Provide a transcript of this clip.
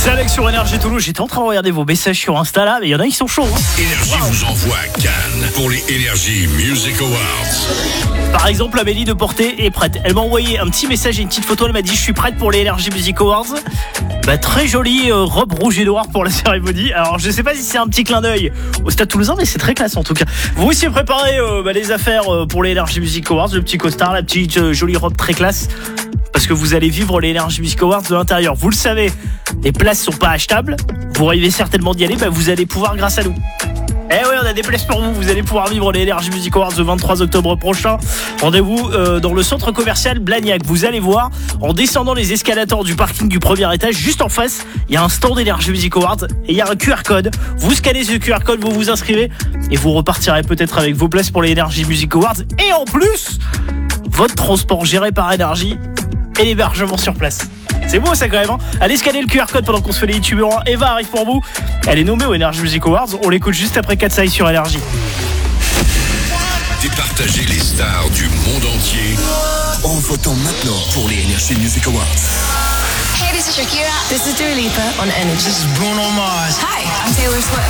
C'est Alex sur Énergie Toulouse. J'étais en train de regarder vos messages sur Insta là, mais il y en a qui sont chauds. Énergie vous envoie à Cannes pour les Energy Music Awards. Par exemple, Amélie de Portée est prête. Elle m'a envoyé un petit message et une petite photo. Elle m'a dit: je suis prête pour les Energy Music Awards. Très jolie robe rouge et noire pour la cérémonie. Alors je sais pas si c'est un petit clin d'œil au Stade Toulousain, mais c'est très classe en tout cas. Vous aussi préparez les affaires pour les Energy Music Awards, le petit costard, la petite jolie robe très classe. Parce que vous allez vivre les Energy Music Awards de l'intérieur. Vous le savez, les places sont pas achetables. Vous rêvez certainement d'y aller, vous allez pouvoir grâce à nous. Eh oui, on a des places pour vous. Vous allez pouvoir vivre les Energy Music Awards le 23 octobre prochain. Rendez-vous dans le centre commercial Blagnac. Vous allez voir, en descendant les escalators du parking du premier étage, juste en face, il y a un stand Energy Music Awards et il y a un QR code. Vous scannez ce QR code, vous vous inscrivez et vous repartirez peut-être avec vos places pour les Energy Music Awards. Et en plus, votre transport géré par Energy et l'hébergement sur place. C'est beau ça quand même, hein. Allez scanner le QR code pendant qu'on se fait les youtubeurs. Eva arrive pour vous. Elle est nommée aux Energy Music Awards. On l'écoute juste après Katsai sur Énergie. Départagez les stars du monde entier en votant maintenant pour les Energy Music Awards. Hey, this is Shakira. This is Dua Lipa on Energy. This is Bruno Mars. Hi, I'm Taylor Swift.